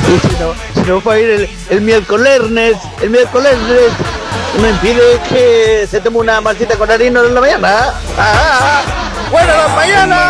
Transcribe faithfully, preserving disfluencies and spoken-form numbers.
Y si no, si no fue a ir el, el miércoles, el miércoles no impide que se tome una masita con harina en la mañana. ¡Ah! ¡Buenas las mañanas!